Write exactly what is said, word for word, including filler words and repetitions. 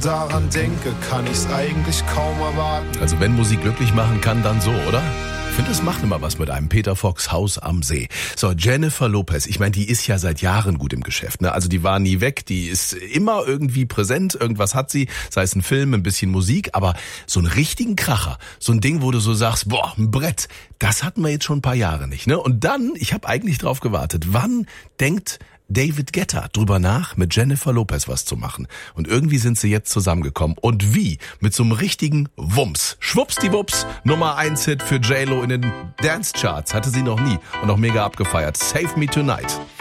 daran denke, kann ich's eigentlich kaum erwarten. Also wenn Musik glücklich machen kann, dann so, oder? Ich finde, es macht immer was mit einem Peter Fox Haus am See. So, Jennifer Lopez, ich meine, die ist ja seit Jahren gut im Geschäft, ne? Also die war nie weg, die ist immer irgendwie präsent, irgendwas hat sie, sei es ein Film, ein bisschen Musik, aber so einen richtigen Kracher, so ein Ding, wo du so sagst, boah, ein Brett, das hatten wir jetzt schon ein paar Jahre nicht, ne? Und dann, ich habe eigentlich drauf gewartet, wann denkt David Guetta drüber nach, mit Jennifer Lopez was zu machen. Und irgendwie sind sie jetzt zusammengekommen. Und wie? Mit so einem richtigen Wumms. Schwuppsdiwupps, Nummer eins Hit für J-Lo in den Dance-Charts. Hatte sie noch nie und auch mega abgefeiert. Save Me Tonight.